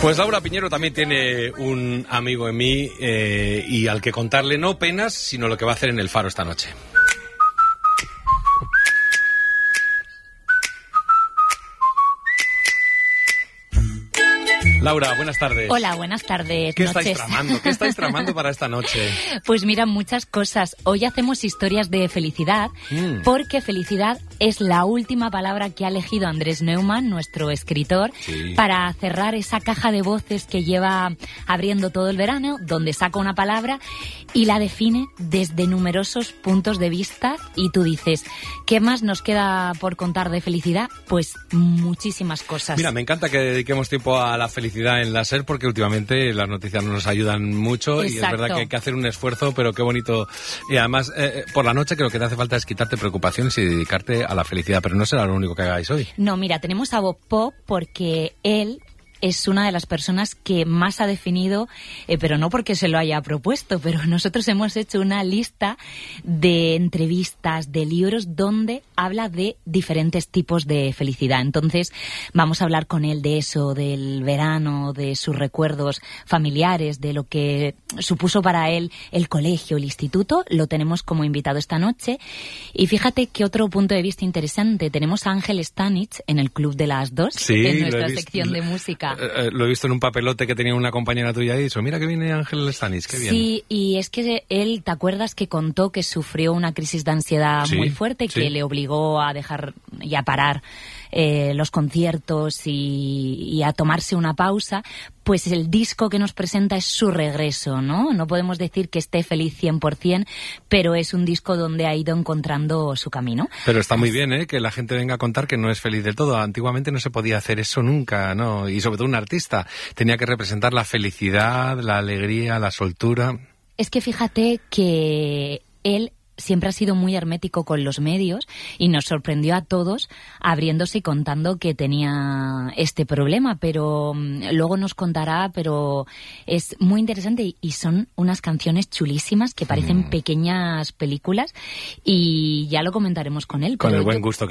Pues Laura Piñero también tiene un amigo en mí y al que contarle no penas, sino lo que va a hacer en el Faro esta noche. Laura, buenas tardes. Hola, buenas tardes. ¿Qué estáis tramando? ¿Qué estáis tramando para esta noche? Pues mira, muchas cosas. Hoy hacemos historias de felicidad, porque felicidad es la última palabra que ha elegido Andrés Neumann, nuestro escritor, para cerrar esa caja de voces que lleva abriendo todo el verano, donde saca una palabra y la define desde numerosos puntos de vista. Y tú dices, ¿qué más nos queda por contar de felicidad? Pues muchísimas cosas. Mira, me encanta que dediquemos tiempo a la felicidad en la SER, porque últimamente las noticias nos ayudan mucho. Exacto. Y es verdad que hay que hacer un esfuerzo, pero qué bonito. Y además, por la noche creo que te hace falta es quitarte preocupaciones y dedicarte a la felicidad, pero no será lo único que hagáis hoy. No, mira, tenemos a Bob Pop porque él es una de las personas que más ha definido, pero no porque se lo haya propuesto, pero nosotros hemos hecho una lista de entrevistas, de libros, donde habla de diferentes tipos de felicidad. Entonces, vamos a hablar con él de eso, del verano, de sus recuerdos familiares, de lo que supuso para él el colegio, el instituto. Lo tenemos como invitado esta noche. Y fíjate que otro punto de vista interesante. Tenemos a Ángel Stanich en el Club de las Dos, en nuestra sección de música. Lo he visto en un papelote que tenía una compañera tuya y he dicho, mira que viene Ángel Stanich, qué bien. Sí, y es que él, ¿te acuerdas que contó que sufrió una crisis de ansiedad muy fuerte que le obligó a dejar y a parar los conciertos y a tomarse una pausa? Pues el disco que nos presenta es su regreso, ¿no? No podemos decir que esté feliz 100%, pero es un disco donde ha ido encontrando su camino. Pero está muy bien, que la gente venga a contar que no es feliz del todo. Antiguamente no se podía hacer eso nunca, ¿no? Y sobre todo un artista tenía que representar la felicidad, la alegría, la soltura. Es que fíjate que él siempre ha sido muy hermético con los medios y nos sorprendió a todos abriéndose y contando que tenía este problema, pero luego nos contará, pero es muy interesante y son unas canciones chulísimas que parecen pequeñas películas y ya lo comentaremos con él. Con el buen gusto que